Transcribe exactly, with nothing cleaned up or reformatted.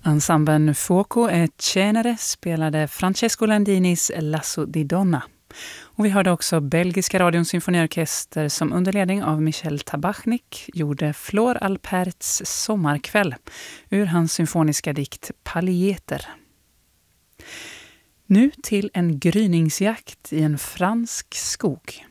Ensemblen Fuoco e Cenere spelade Francesco Landinis Lasso di Donna. Och vi hörde också belgiska radions symfoniorkester som under ledning av Michel Tabachnik gjorde Flor Alperts Sommarkväll ur hans symfoniska dikt Paljeter. Nu till en gryningsjakt i en fransk skog.